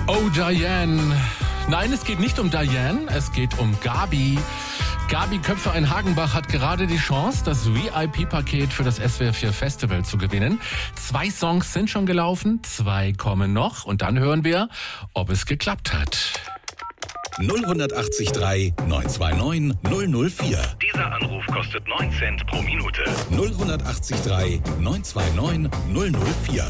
Oh, Diane. Nein, es geht nicht um Diane, es geht um Gabi. Gabi Köpfe-Hagenbach hat gerade die Chance, das VIP-Paket für das SWR 4 Festival zu gewinnen. 2 Songs sind schon gelaufen, 2 kommen noch und dann hören wir, ob es geklappt hat. 08039 929 004. Dieser Anruf kostet 9 Cent pro Minute. 08039 929 004.